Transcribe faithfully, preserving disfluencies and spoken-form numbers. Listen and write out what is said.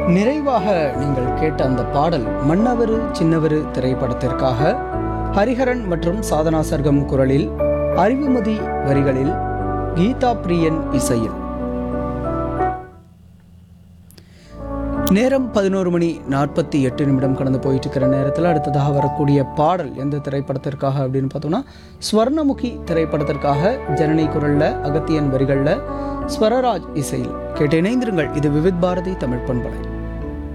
நிறைவாக நீங்கள் கேட்ட அந்த பாடல் மன்னவரு சின்னவரு திரைப்படத்திற்காக ஹரிஹரன் மற்றும் சாதனா சர்கம் குரலில், அறிவுமதி வரிகளில், கீதா பிரியன் இசையில். நேரம் பதினோரு மணி நாற்பத்தி எட்டு நிமிடம் கடந்து போயிட்டு இருக்கிற நேரத்தில் அடுத்ததாக வரக்கூடிய பாடல் எந்த திரைப்படத்திற்காக அப்படின்னு பார்த்தோம்னா, ஸ்வர்ணமுகி திரைப்படத்திற்காக ஜனனி குரல்ல, அகத்தியன் வரிகளில், ஸ்வரராஜ் இசையில். கேட்டு இணைந்திருங்கள். இது விவித் பாரதி தமிழ் பண்பலை.